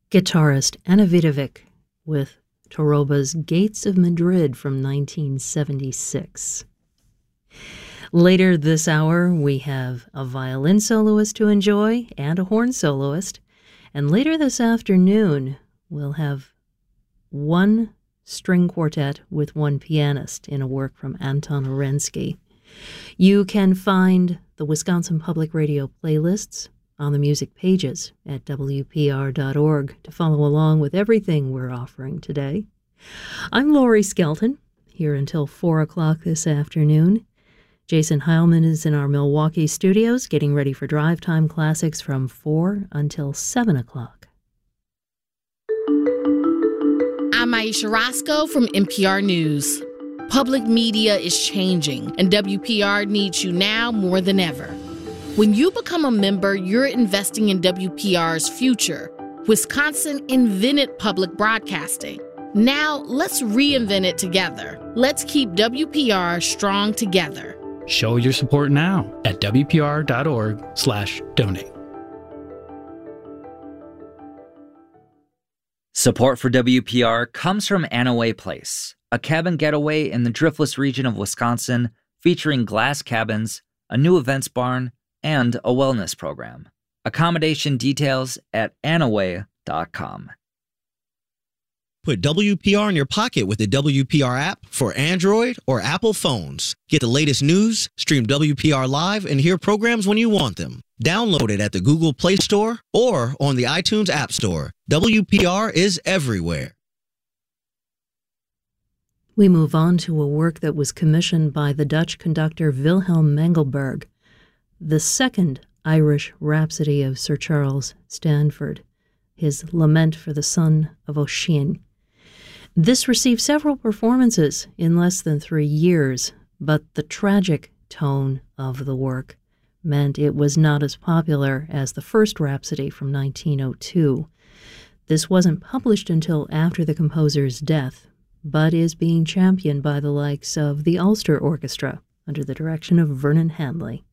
guitarist Ana Vidovic with Toroba's Gates of Madrid from 1976. Later this hour, we have a violin soloist to enjoy and a horn soloist. And later this afternoon, we'll have one string quartet with one pianist in a work from Anton Orensky. You can find the Wisconsin Public Radio playlists on the music pages at WPR.org to follow along with everything we're offering today. I'm Lori Skelton, here until 4 o'clock this afternoon. Jason Heilman is in our Milwaukee studios getting ready for Drive Time Classics from 4 until 7 o'clock. I'm Aisha Roscoe from NPR News. Public media is changing, and WPR needs you now more than ever. When you become a member, you're investing in WPR's future. Wisconsin invented public broadcasting. Now, let's reinvent it together. Let's keep WPR strong together. Show your support now at WPR.org/donate. Support for WPR comes from Anaway Place, a cabin getaway in the Driftless region of Wisconsin featuring glass cabins, a new events barn, and a wellness program. Accommodation details at anaway.com. Put WPR in your pocket with the WPR app for Android or Apple phones. Get the latest news, stream WPR live, and hear programs when you want them. Download it at the Google Play Store or on the iTunes App Store. WPR is everywhere. We move on to a work that was commissioned by the Dutch conductor Wilhelm Mengelberg, the second Irish Rhapsody of Sir Charles Stanford, his Lament for the Son of Ossian. This received several performances in less than 3 years, but the tragic tone of the work meant it was not as popular as the first Rhapsody from 1902. This wasn't published until after the composer's death, but is being championed by the likes of the Ulster Orchestra under the direction of Vernon Handley.